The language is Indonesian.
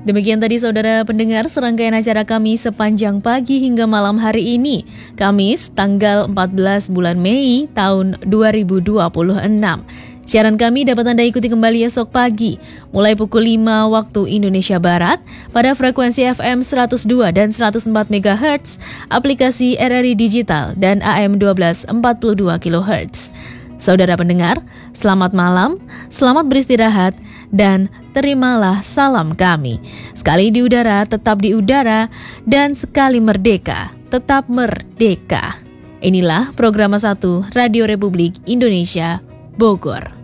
Demikian tadi saudara pendengar serangkaian acara kami sepanjang pagi hingga malam hari ini, Kamis tanggal 14 bulan Mei tahun 2026. Siaran kami dapat Anda ikuti kembali esok pagi, mulai pukul 5 waktu Indonesia Barat, pada frekuensi FM 102 dan 104 MHz, aplikasi RRI Digital, dan AM 1242 kHz. Saudara pendengar, selamat malam, selamat beristirahat, dan terimalah salam kami. Sekali di udara, tetap di udara, dan sekali merdeka, tetap merdeka. Inilah Program 1 Radio Republik Indonesia, Bogor.